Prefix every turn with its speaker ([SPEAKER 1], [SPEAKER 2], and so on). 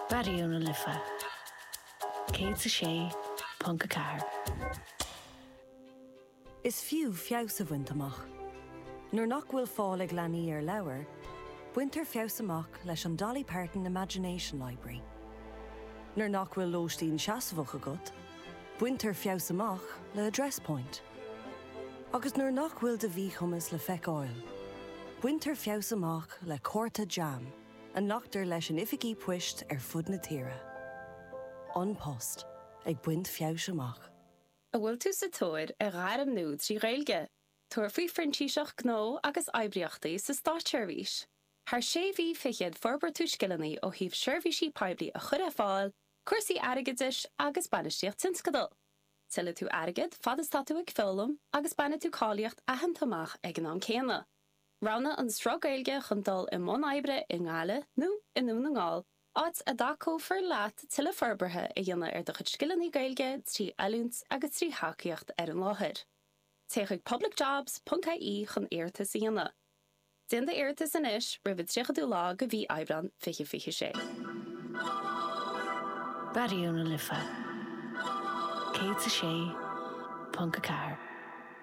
[SPEAKER 1] Bariúna lifa. Céad sa sé, Punca Car.
[SPEAKER 2] Is fiú fios a bhaint amach. Nuair nach bhfuil fáil ag leanaí ar leabhar, buintear fios amach leis an Dolly Parton Imagination Library. Nuair nach bhfuil lóistín seasamhach agat, buintear fios amach le Address Point. Agus nuair nach bhfuil de bhí chumas le feiceáil, buintear fios amach le Córta Jam, a nachtar leis an ificí puist ar fud na tíre. An Post, ag buint fios amach.
[SPEAKER 3] A bhfuil tú sa tóir a ghairm núd sí réilge, tuair faoi frintíiseach gnó agus eibríochtaí sa stáitseirvís. Thar 6 fichiad forbar tú scilanaí ó híomh seirbhísí poiblí a chur a fáil, cuasaí airgeadis agus banistíocht tinscadal. Tuile tú airgead fad is tatú ag fillum agus banna tú cáilíocht ahantamach ag an am céanna. Rána an srágailge chundal i món aibre i ngáile nó i nún na ngáil, áit a dacó for leat tuile forbarthe i dhéanana ar do chud scilanaí gailge trí eilúnt agus trí hacaíocht ar an láthir. Téigh publicjobs.ie chun airtas a dhéanana. Déan de airtas inis ribh tríchadú lá go bhí aibreán fiche sé.
[SPEAKER 1] Bariúna lifa. Céad sa sé, Punca Car.